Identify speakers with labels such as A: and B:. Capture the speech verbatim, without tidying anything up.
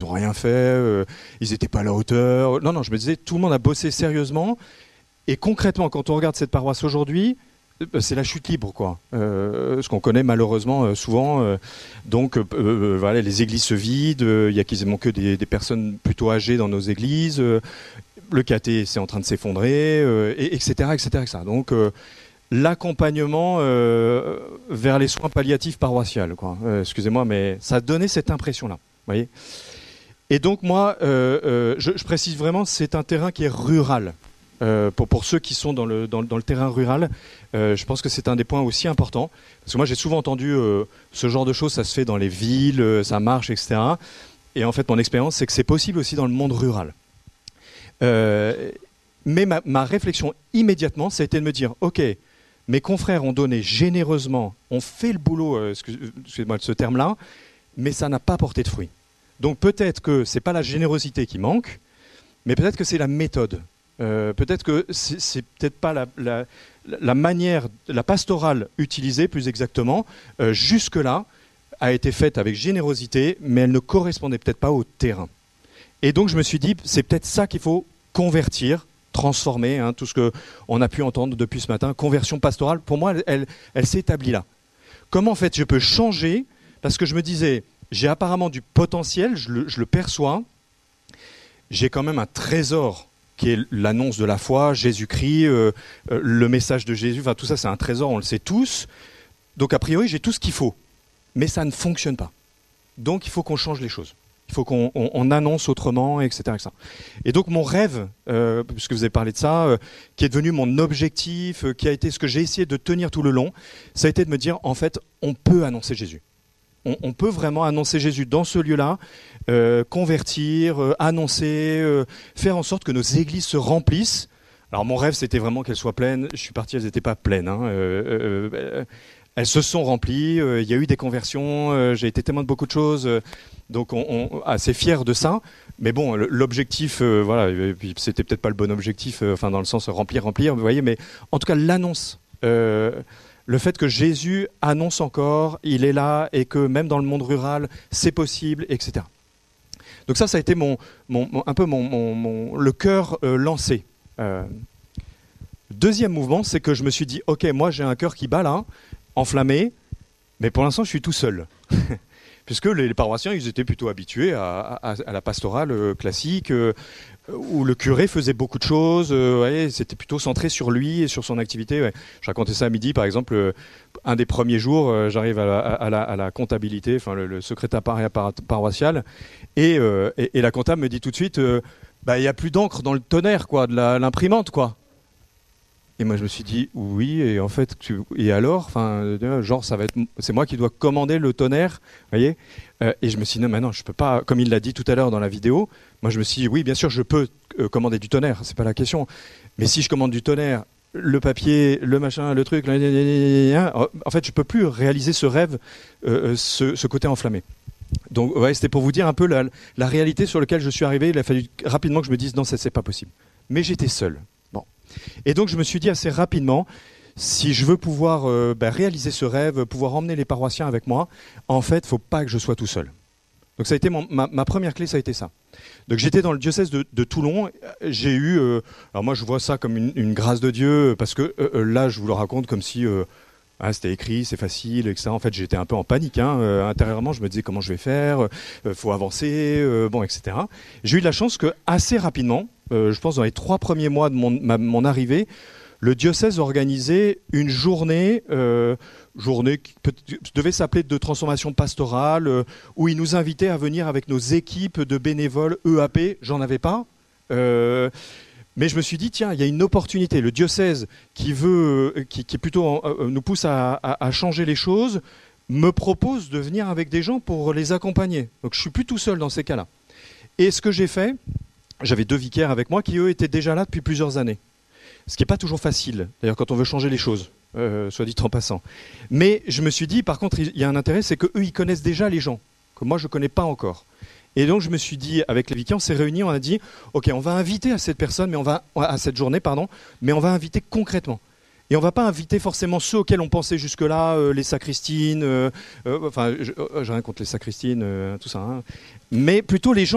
A: ont rien fait, euh, ils n'étaient pas à la hauteur. Non, non, je me disais, tout le monde a bossé sérieusement. Et concrètement, quand on regarde cette paroisse aujourd'hui, c'est la chute libre, quoi. Euh, ce qu'on connaît malheureusement euh, souvent. Euh, donc, euh, euh, voilà, les églises se vident. Il euh, y a quasiment que des, des personnes plutôt âgées dans nos églises. Euh, le caté, c'est en train de s'effondrer, euh, et, etc., et cetera, et cetera. Donc, euh, l'accompagnement euh, vers les soins palliatifs paroissiales, quoi. Euh, excusez-moi, mais ça a donné cette impression-là. Vous voyez. Et donc, moi, euh, euh, je, je précise vraiment, c'est un terrain qui est rural. Euh, pour, pour ceux qui sont dans le, dans, dans le terrain rural, euh, je pense que c'est un des points aussi importants. Parce que moi, j'ai souvent entendu euh, ce genre de choses, ça se fait dans les villes, euh, ça marche, et cetera. Et en fait, mon expérience, c'est que c'est possible aussi dans le monde rural. Euh, mais ma, ma réflexion immédiatement, ça a été de me dire, ok, mes confrères ont donné généreusement, ont fait le boulot, euh, excusez-moi de ce terme-là, mais ça n'a pas porté de fruits. Donc peut-être que ce n'est pas la générosité qui manque, mais peut-être que c'est la méthode. Euh, peut-être que c'est, c'est peut-être pas la, la, la manière, la pastorale utilisée plus exactement, euh, jusque-là, a été faite avec générosité, mais elle ne correspondait peut-être pas au terrain. Et donc je me suis dit, c'est peut-être ça qu'il faut convertir, transformer, hein, tout ce qu'on a pu entendre depuis ce matin, conversion pastorale, pour moi, elle, elle, elle s'établit là. Comment en fait je peux changer, parce que je me disais, j'ai apparemment du potentiel, je le, je le perçois, j'ai quand même un trésor qui est l'annonce de la foi, Jésus-Christ, euh, euh, le message de Jésus, enfin tout ça c'est un trésor, on le sait tous. Donc a priori j'ai tout ce qu'il faut, mais ça ne fonctionne pas. Donc il faut qu'on change les choses. Il faut qu'on on, on annonce autrement, et cetera, et cetera. Et donc mon rêve, euh, puisque vous avez parlé de ça, euh, qui est devenu mon objectif, euh, qui a été ce que j'ai essayé de tenir tout le long, ça a été de me dire, en fait, on peut annoncer Jésus. On, on peut vraiment annoncer Jésus dans ce lieu-là, euh, convertir, euh, annoncer, euh, faire en sorte que nos églises se remplissent. Alors mon rêve, c'était vraiment qu'elles soient pleines. Je suis parti, elles n'étaient pas pleines. Hein. Euh, euh, elles se sont remplies, euh, il y a eu des conversions, euh, j'ai été témoin de beaucoup de choses, euh, donc on, on assez fier de ça. Mais bon, l'objectif, euh, voilà, et puis c'était peut-être pas le bon objectif, euh, enfin dans le sens remplir, remplir, vous voyez, mais en tout cas l'annonce. Euh, Le fait que Jésus annonce encore, il est là, et que même dans le monde rural, c'est possible, et cetera. Donc ça, ça a été mon, mon, mon, un peu mon, mon, mon, le cœur euh, lancé. Euh, deuxième mouvement, c'est que je me suis dit, ok, moi j'ai un cœur qui bat là, enflammé, mais pour l'instant je suis tout seul. Puisque les, les paroissiens, ils étaient plutôt habitués à, à, à la pastorale euh, classique, euh, où le curé faisait beaucoup de choses, euh, ouais, c'était plutôt centré sur lui et sur son activité. Ouais. Je racontais ça à midi, par exemple, euh, un des premiers jours, euh, j'arrive à la, à, la, à la comptabilité, enfin le, le secrétariat par, paroissial, et, euh, et, et la comptable me dit tout de suite, euh, bah, il n'y a plus d'encre dans le tonnerre, quoi, de la, l'imprimante, quoi. Et moi je me suis dit oui, et en fait tu, et alors, enfin genre ça va être, c'est moi qui dois commander le tonnerre, voyez, euh, et je me suis dit non, mais non, je peux pas, comme il l'a dit tout à l'heure dans la vidéo. Moi je me suis dit oui, bien sûr je peux euh, commander du tonnerre, c'est pas la question, mais si je commande du tonnerre, le papier, le machin, le truc, en fait je peux plus réaliser ce rêve, euh, ce, ce côté enflammé. Donc ouais, c'était pour vous dire un peu la, la réalité sur laquelle je suis arrivé. Il a fallu rapidement que je me dise non, ça c'est pas possible, mais j'étais seul. Et donc je me suis dit assez rapidement, si je veux pouvoir euh, bah, réaliser ce rêve, pouvoir emmener les paroissiens avec moi, en fait, il ne faut pas que je sois tout seul. Donc ça a été mon, ma, ma première clé, ça a été ça. Donc j'étais dans le diocèse de, de Toulon, j'ai eu, euh, alors moi je vois ça comme une, une grâce de Dieu, parce que euh, là je vous le raconte comme si euh, ah, c'était écrit, c'est facile, et cetera. En fait j'étais un peu en panique, hein, euh, intérieurement je me disais comment je vais faire, il euh, faut avancer, euh, bon, et cetera. J'ai eu de la chance que assez rapidement, Euh, je pense dans les trois premiers mois de mon, ma, mon arrivée, le diocèse organisait une journée, euh, journée qui peut, devait s'appeler de transformation pastorale, euh, où il nous invitait à venir avec nos équipes de bénévoles E A P. J'en avais pas. Euh, mais je me suis dit, tiens, il y a une opportunité. Le diocèse qui, veut, qui, qui plutôt euh, nous pousse à, à, à changer les choses, me propose de venir avec des gens pour les accompagner. Donc je ne suis plus tout seul dans ces cas-là. Et ce que j'ai fait, j'avais deux vicaires avec moi qui, eux, étaient déjà là depuis plusieurs années. Ce qui n'est pas toujours facile, d'ailleurs, quand on veut changer les choses, euh, soit dit en passant. Mais je me suis dit, par contre, il y a un intérêt, c'est qu'eux, ils connaissent déjà les gens, que moi, je ne connais pas encore. Et donc, je me suis dit, avec les vicaires, on s'est réunis, on a dit, OK, on va inviter à cette personne, mais on va, à cette journée, pardon, mais on va inviter concrètement. Et on ne va pas inviter forcément ceux auxquels on pensait jusque-là, euh, les sacristines, euh, euh, enfin, je n'ai rien contre les sacristines, euh, tout ça, hein, mais plutôt les gens